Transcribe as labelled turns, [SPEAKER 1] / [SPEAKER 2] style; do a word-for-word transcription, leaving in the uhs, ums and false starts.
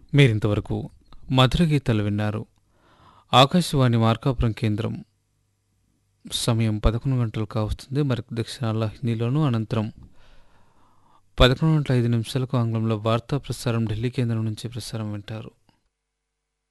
[SPEAKER 1] మీరింతవరకు మధుర గీతాలు విన్నారు. ఆకాశవాణి మార్కాపురం కేంద్రం సమయం పదకొండు గంటలు కావస్తుంది. మరికొద్ది క్షణాల్లో హిందీలోను, అనంతరం పదకొండు గంటల ఐదు నిమిషాలకు ఆంగ్లంలో వార్తా ప్రసారం ఢిల్లీ కేంద్రం నుంచి ప్రసారం వింటారు.